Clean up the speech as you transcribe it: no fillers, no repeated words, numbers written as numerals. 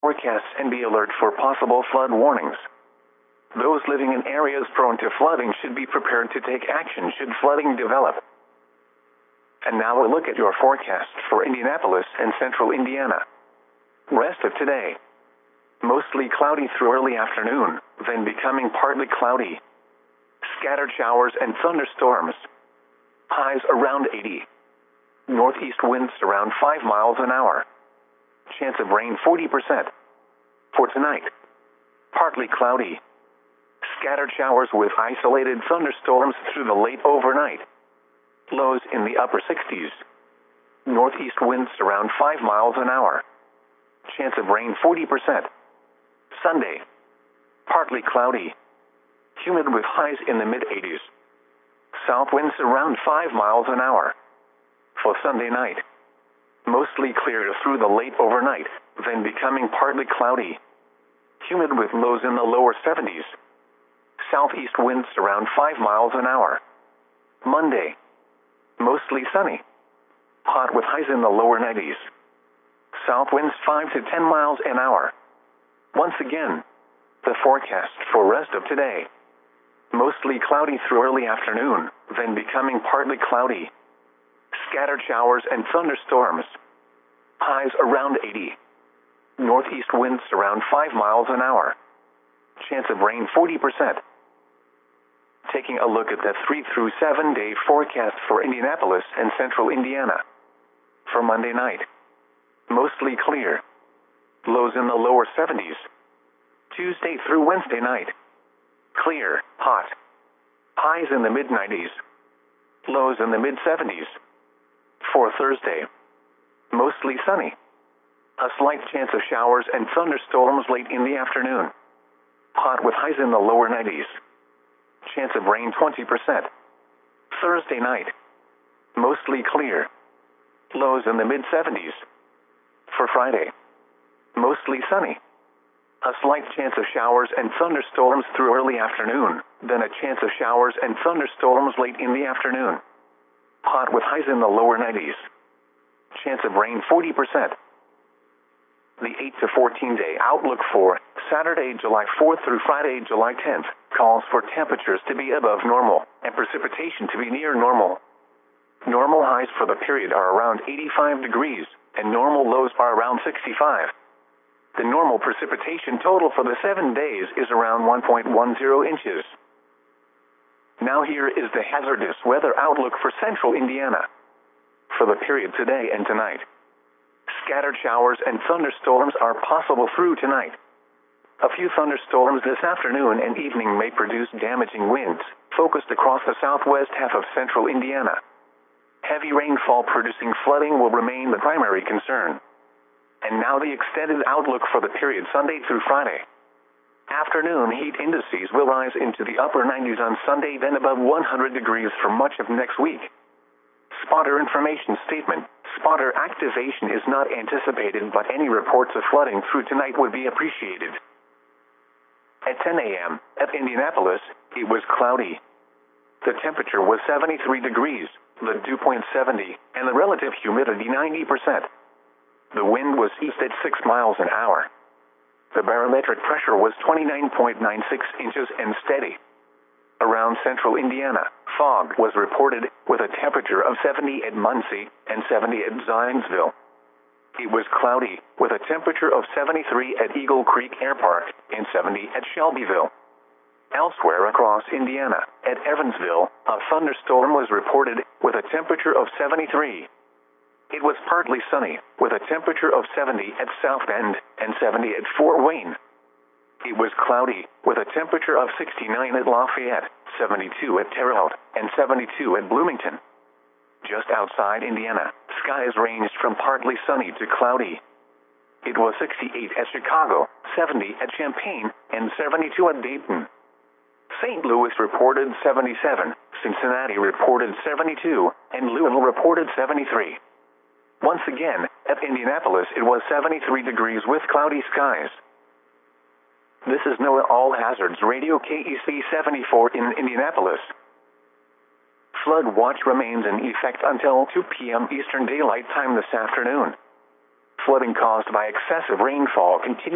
forecasts and be alert for possible flood warnings. Those living in areas prone to flooding should be prepared to take action should flooding develop. And now a look at your forecast for Indianapolis and central Indiana. Rest of today. Mostly cloudy through early afternoon, then becoming partly cloudy. Scattered showers and thunderstorms. Highs around 80. Northeast winds around 5 miles an hour. Chance of rain 40%. For tonight, partly cloudy. Scattered showers with isolated thunderstorms through the late overnight. Lows in the upper 60s. Northeast winds around 5 miles an hour. Chance of rain 40%. Sunday, partly cloudy. Humid with highs in the mid-80s. South winds around 5 miles an hour. For Sunday night, mostly clear through the late overnight, then becoming partly cloudy. Humid with lows in the lower 70s. Southeast winds around 5 miles an hour. Monday, mostly sunny. Hot with highs in the lower 90s. South winds 5 to 10 miles an hour. Once again, the forecast for rest of today. Mostly cloudy through early afternoon, then becoming partly cloudy. Scattered showers and thunderstorms. Highs around 80. Northeast winds around 5 miles an hour. Chance of rain 40%. Taking a look at the 3 through 7 day forecast for Indianapolis and central Indiana. For Monday night, mostly clear. Lows in the lower 70s. Tuesday through Wednesday night, clear, hot. Highs in the mid-90s. Lows in the mid-70s. For Thursday, mostly sunny. A slight chance of showers and thunderstorms late in the afternoon. Hot with highs in the lower 90s. Chance of rain 20%. Thursday night, mostly clear. Lows in the mid-70s. For Friday, mostly sunny. A slight chance of showers and thunderstorms through early afternoon, then a chance of showers and thunderstorms late in the afternoon. Hot with highs in the lower 90s. Chance of rain 40%. The 8 to 14 day outlook for Saturday, July 4th through Friday, July 10th, calls for temperatures to be above normal and precipitation to be near normal. Normal highs for the period are around 85 degrees, and normal lows are around 65. The normal precipitation total for the 7 days is around 1.10 inches. Now here is the hazardous weather outlook for central Indiana. For the period today and tonight, scattered showers and thunderstorms are possible through tonight. A few thunderstorms this afternoon and evening may produce damaging winds, focused across the southwest half of central Indiana. Heavy rainfall producing flooding will remain the primary concern. And now the extended outlook for the period Sunday through Friday. Afternoon heat indices will rise into the upper 90s on Sunday, then above 100 degrees for much of next week. Spotter information statement. Spotter activation is not anticipated, but any reports of flooding through tonight would be appreciated. At 10 a.m. at Indianapolis, it was cloudy. The temperature was 73 degrees, the dew point 70, and the relative humidity 90%. The wind was east at 6 miles an hour. The barometric pressure was 29.96 inches and steady. Around central Indiana, fog was reported with a temperature of 70 at Muncie and 70 at Zionsville. It was cloudy with a temperature of 73 at Eagle Creek Air Park and 70 at Shelbyville. Elsewhere across Indiana, at Evansville, a thunderstorm was reported with a temperature of 73. It was partly sunny, with a temperature of 70 at South Bend and 70 at Fort Wayne. It was cloudy, with a temperature of 69 at Lafayette, 72 at Terre Haute, and 72 at Bloomington. Just outside Indiana, skies ranged from partly sunny to cloudy. It was 68 at Chicago, 70 at Champaign, and 72 at Dayton. St. Louis reported 77, Cincinnati reported 72, and Louisville reported 73. Once again, at Indianapolis it was 73 degrees with cloudy skies. This is NOAA All Hazards Radio KEC 74 in Indianapolis. Flood watch remains in effect until 2 p.m. Eastern Daylight Time this afternoon. Flooding caused by excessive rainfall continues.